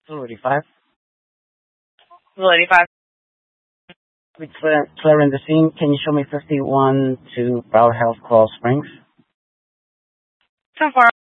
285. Rule 85. With clearing the scene, can you show me 51 to Broward Health, Coral Springs? 10-4.